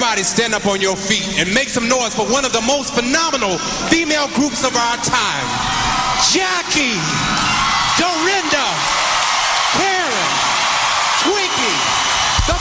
Everybody stand up on your feet and make some noise for one of the most phenomenal female groups of our time, Jackie Dorinda.